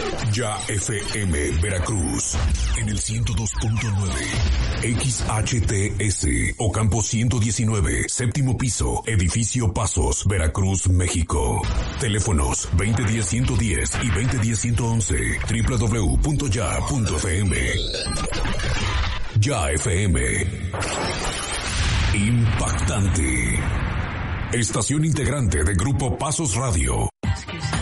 Ya FM Veracruz en el 102.9, XHTS Ocampo 119, séptimo piso, edificio Pasos, Veracruz, México. Teléfonos 2010-110 y 2010-111, www.ya.fm. Ya FM. Impactante. Estación integrante de Grupo Pasos Radio.